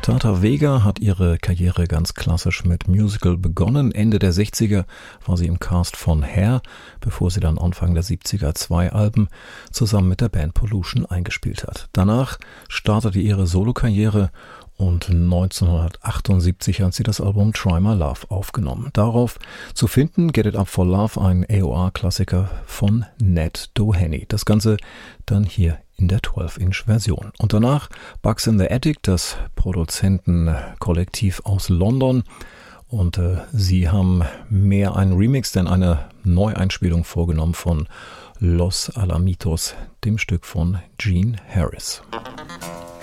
Tata Vega hat ihre Karriere ganz klassisch mit Musical begonnen. Ende der 60er war sie im Cast von Hair, bevor sie dann Anfang der 70er 2 Alben zusammen mit der Band Pollution eingespielt hat. Danach startete ihre Solokarriere und 1978 hat sie das Album Try My Love aufgenommen. Darauf zu finden Get It Up For Love, ein AOR-Klassiker von Ned Doheny. Das Ganze dann hier in der 12-Inch-Version. Und danach Bugs in the Attic, das Produzentenkollektiv aus London. Und sie haben mehr einen Remix, denn eine Neueinspielung vorgenommen von Los Alamitos, dem Stück von Gene Harris.